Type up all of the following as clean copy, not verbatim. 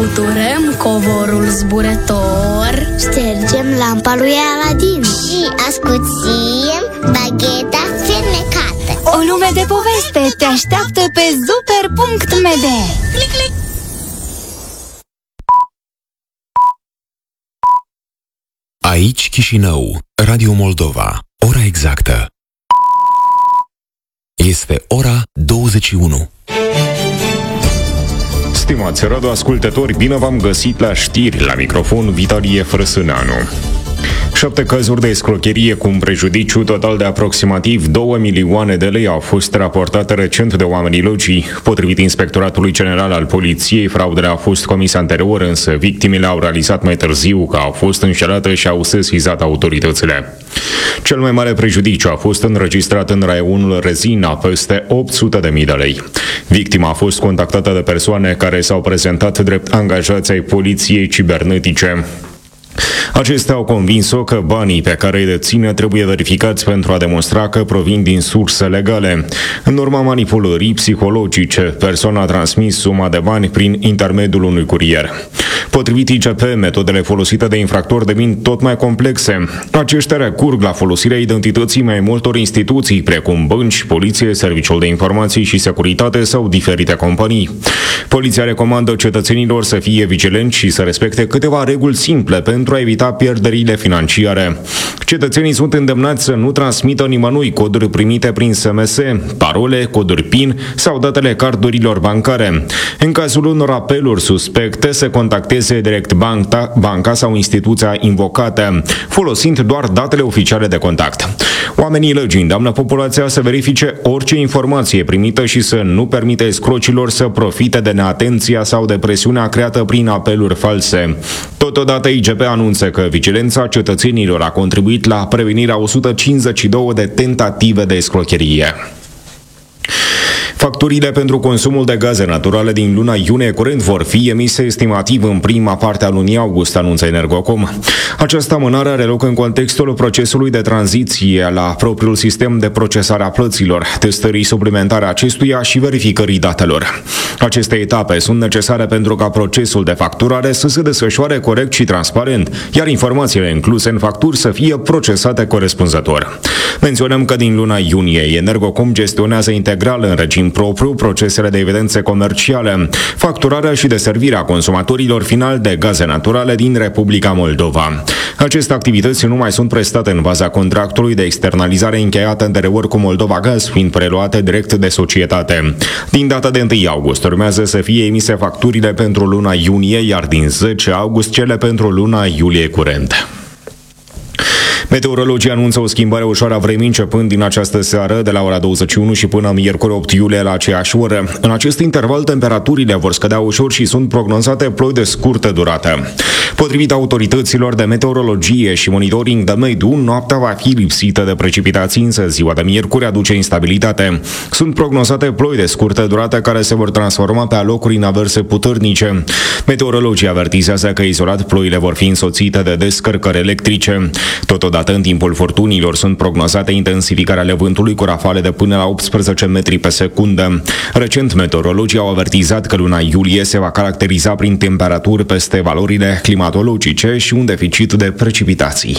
Scuturăm covorul zburător, ștergem lampa lui Aladin și ascuțim bagheta fermecată. O lume de poveste te așteaptă pe super.md. Clic, clic. Aici Chișinău, Radio Moldova. Ora exactă este ora 21. Stimați radioascultători, bine v-am găsit la știri, la microfon Vitalie Frăsâneanu. 7 cazuri de escrocherie cu un prejudiciu total de aproximativ 2 milioane de lei au fost raportate recent de oamenii locii. Potrivit Inspectoratului General al Poliției, fraudele au fost comise anterior, însă victimele au realizat mai târziu că au fost înșelate și au sesizat autoritățile. Cel mai mare prejudiciu a fost înregistrat în raionul Rezina, peste 800.000 de lei. Victima a fost contactată de persoane care s-au prezentat drept angajați ai poliției cibernetice. Acestea au convins-o că banii pe care îi deține trebuie verificați pentru a demonstra că provin din surse legale. În urma manipulării psihologice, persoana a transmis suma de bani prin intermediul unui curier. Potrivit ICP, metodele folosite de infractori devin tot mai complexe. Aceștia recurg la folosirea identității mai multor instituții, precum bănci, poliție, serviciul de informații și securitate sau diferite companii. Poliția recomandă cetățenilor să fie vigilenți și să respecte câteva reguli simple pentru a evita pierderile financiare. Cetățenii sunt îndemnați să nu transmită nimănui coduri primite prin SMS, parole, coduri PIN sau datele cardurilor bancare. În cazul unor apeluri suspecte, să contacteze direct banca sau instituția invocată, folosind doar datele oficiale de contact. Oamenii legii îndeamnă populația să verifice orice informație primită și să nu permite escrocilor să profite de neatenția sau de presiunea creată prin apeluri false. Totodată, IGP anunță că vigilența cetățenilor a contribuit la prevenirea 152 de tentative de escrocherie. Facturile pentru consumul de gaze naturale din luna iunie curent vor fi emise estimativ în prima parte a lunii august, anunță Energocom. Această amânare are loc în contextul procesului de tranziție la propriul sistem de procesare a plăților, testării suplimentare acestuia și verificării datelor. Aceste etape sunt necesare pentru ca procesul de facturare să se desfășoare corect și transparent, iar informațiile incluse în facturi să fie procesate corespunzător. Menționăm că din luna iunie Energocom gestionează integral în regim propriu procesele de evidențe comerciale, facturarea și deservirea consumatorilor finali de gaze naturale din Republica Moldova. Aceste activități nu mai sunt prestate în baza contractului de externalizare încheiat anterior cu Moldova Gaz, fiind preluate direct de societate. Din data de 1 august urmează să fie emise facturile pentru luna iunie, iar din 10 august cele pentru luna iulie curent. Meteorologii anunță o schimbare ușoară a vremii începând din această seară, de la ora 21 și până miercuri 8 iulie la aceeași oră. În acest interval, temperaturile vor scădea ușor și sunt prognozate ploi de scurtă durată. Potrivit autorităților de meteorologie și monitoring de mediu, noaptea va fi lipsită de precipitații, însă ziua de miercuri aduce instabilitate. Sunt prognozate ploi de scurtă durată care se vor transforma pe alocuri în averse puternice. Meteorologii avertizează că izolat ploile vor fi însoțite de descărcări electrice. Totodată, în timpul furtunilor sunt prognozate intensificarea ale vântului cu rafale de până la 18 metri pe secundă. Recent, meteorologii au avertizat că luna iulie se va caracteriza prin temperaturi peste valorile climatologice și un deficit de precipitații.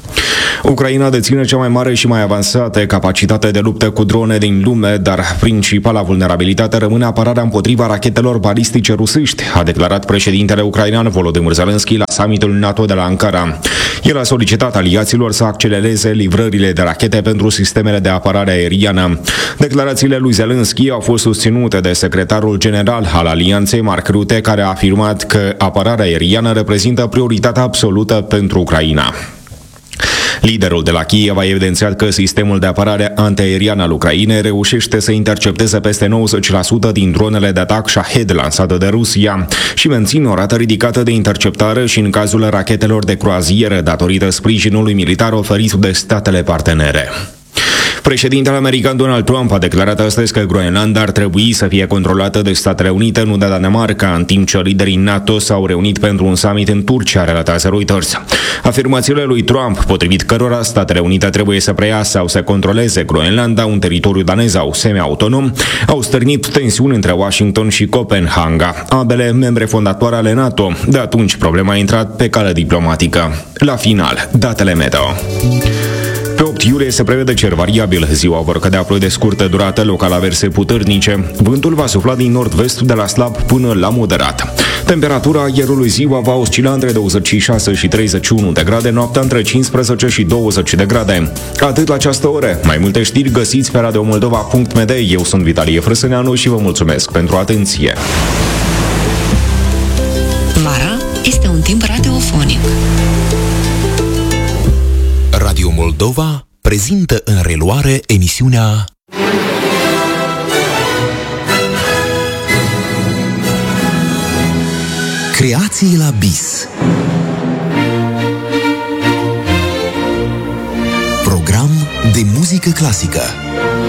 Ucraina deține cea mai mare și mai avansată capacitate de luptă cu drone din lume, dar principala vulnerabilitate rămâne apărarea împotriva rachetelor balistice rusești, a declarat președintele ucrainean Volodymyr Zelensky la summitul NATO de la Ankara. El a solicitat aliaților să accelereze livrările de rachete pentru sistemele de apărare aeriană. Declarațiile lui Zelensky au fost susținute de secretarul general al alianței, Mark Rutte, care a afirmat că apărarea aeriană reprezintă prioritatea absolută pentru Ucraina. Liderul de la Kiev a evidențiat că sistemul de apărare antiaerian al Ucrainei reușește să intercepteze peste 90% din dronele de atac Shahed lansate de Rusia și menține o rată ridicată de interceptare și în cazul rachetelor de croazieră datorită sprijinului militar oferit de statele partenere. Președintele american Donald Trump a declarat astăzi că Groenlanda ar trebui să fie controlată de Statele Unite, nu de Danemarca, în timp ce liderii NATO s-au reunit pentru un summit în Turcia, relatează Reuters. Afirmațiile lui Trump, potrivit cărora Statele Unite trebuie să preia sau să controleze Groenlanda, un teritoriu danez sau semi-autonom, au stârnit tensiuni între Washington și Copenhaga, ambele membre fondatoare ale NATO. De atunci, problema a intrat pe cale diplomatică. La final, datele meteo. Pe 8 iulie se prevede cer variabil. Ziua vor cădea ploi de scurtă durată, local averse puternice. Vântul va sufla din nord-vest de la slab până la moderat. Temperatura aerului ziua va oscila între 26 și 31 de grade, noaptea între 15 și 20 de grade. Atât la această oră. Mai multe știri găsiți pe radiomoldova.md. Eu sunt Vitalie Frăsâneanu și vă mulțumesc pentru atenție. Vara este un timp radiofonic. Radio Moldova prezintă în reluare emisiunea Creații la bis. Program de muzică clasică.